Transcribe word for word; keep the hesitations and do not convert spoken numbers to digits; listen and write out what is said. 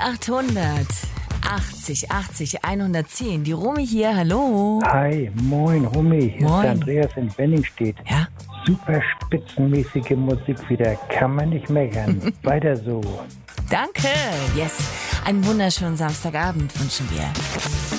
0800 achtzig achtzig hundertzehn. Die Romy hier, hallo. Hi, moin Romy, hier Moin. ist der Andreas in Wenningstedt. Ja? Super spitzenmäßige Musik wieder, kann man nicht meckern. Weiter so. Danke. Yes. Einen wunderschönen Samstagabend wünschen wir.